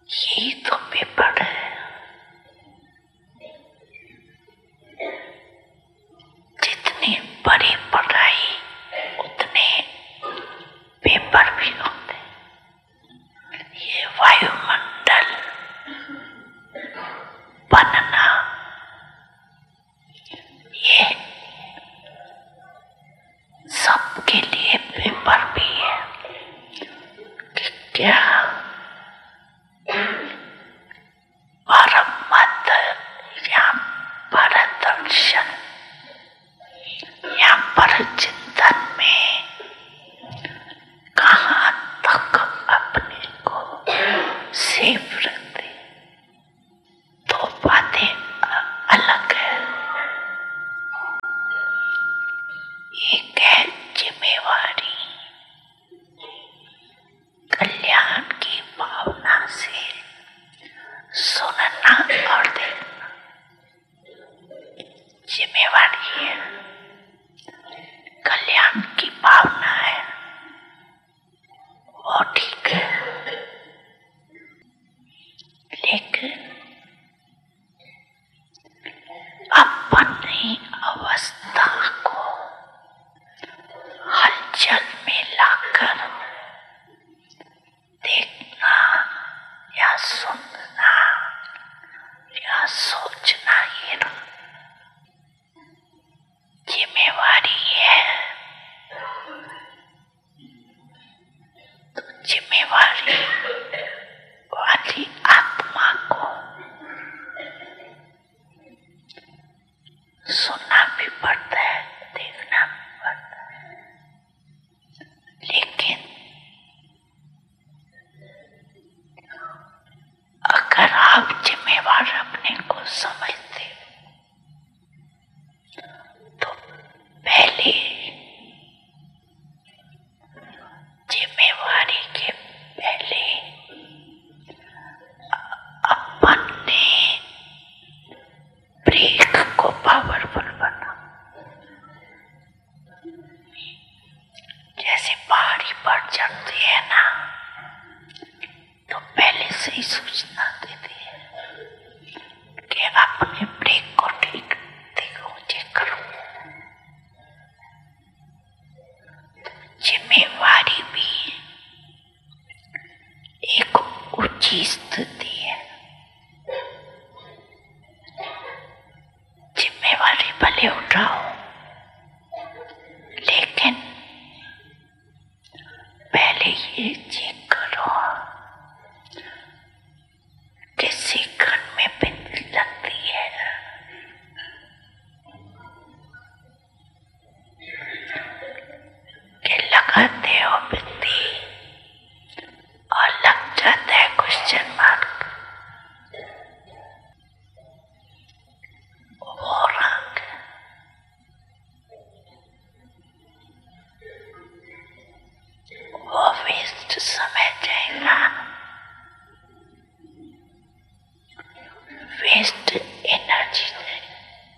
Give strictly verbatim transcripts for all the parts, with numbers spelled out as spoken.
यही तो पेपर है। जितनी बड़ी पढ़ाई उतने पेपर भी होते। ये वायुमंडल बनना, ये सबके लिए पेपर भी है कि क्या परम मत या परदर्शन या पर चिंतन में कहाँ तक अपने को सेफ रखते। तो बातें अलग है। एक है जिम्मेवारी, कल्याण की भावना से सुनना और देखना जिम्मेवारी है, कल्याण की भावना है, वो ठीक है। लेकिन अपनी अवस्था को हलचल में लाकर देखना या सुनना या सोचना ये जिम्मेवारी है। तो जिम्मेवारी वाली आत्मा को सुनना भी पड़ता है, देखना भी पड़ता है। लेकिन अगर आप जिम्मेवार अपने को समझते तो पहले जिम्मेवारी के पहले अपने ब्रेक को पावरफुल बना। जैसे पहाड़ी पर चढ़ती है ना, तो पहले से ही सूचना देती है कि अपने ब्रेक को ठीक देखो, चेक करो। जिम्मेवारी भी एक ऊंची स्थिति है। जिम्मेवारी भले उठाओ, लेकिन पहले ये चेक करो कि सेकंड में बिंदी लगती है। कि लगाते हो बिंदी और लग जाता है क्वेश्चन मार्क। वो रंग वो वेस्ट समय जाएगा, वेस्ट एनर्जी जाएगा।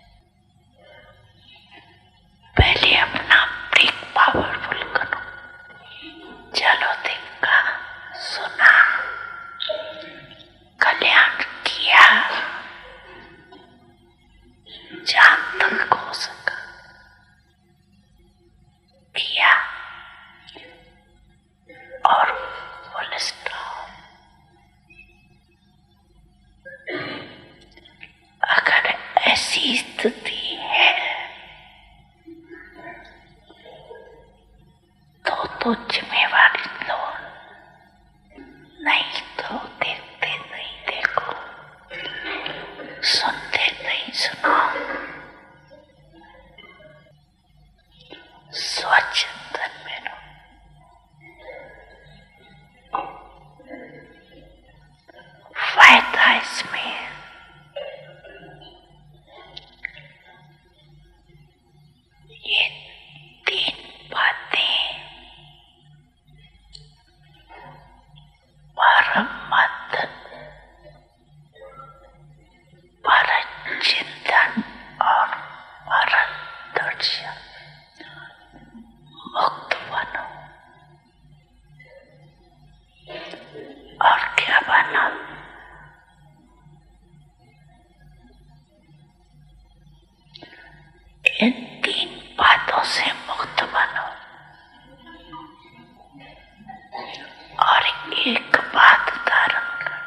पहले अपना ब्रेक पावरफुल करो। चलो देखा, सुना, कल्याण किया जहाँ तक हो सका किया, और फुल स्टॉप। अगर ऐसी स्थिति है तो तो जिम्मेवारी लो, नहीं तो देखते नहीं देखो, सुनते नहीं सुनो। स्वचिंतन में रहो। फायदा इसमें ये तीन बातें परम मत, परचिंतन और परदर्शन, मुक्त बनो। और क्या बनो? कर्मों से मुक्त बनो और एक बात धारण करो।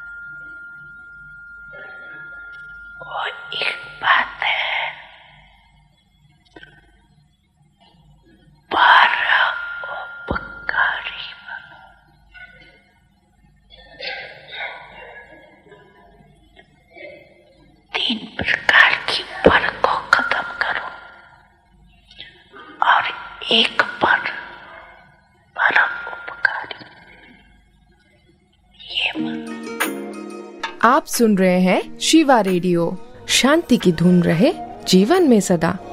वो एक बात है, परोपकारी बनो। तीन प्रकार की पर को खत्म करो और एक पर परोपकारी। ये आप सुन रहे हैं शिवा रेडियो। शांति की धुन रहे जीवन में सदा।